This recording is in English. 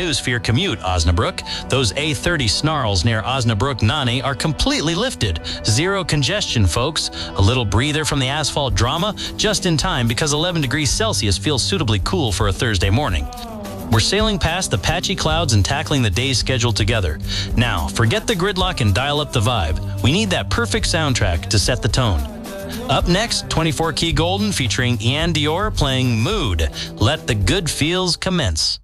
news for your commute, Osnabrück. Those A30 snarls near Osnabrück Nani are completely lifted. Zero congestion, folks. A little breather from the asphalt drama, just in time because 11 degrees Celsius feels suitably cool for a Thursday morning. We're sailing past the patchy clouds and tackling the day's schedule together. Now, forget the gridlock and dial up the vibe. We need that perfect soundtrack to set the tone. Up next, 24 Key Golden featuring Ian Dior playing Mood. Let the good feels commence.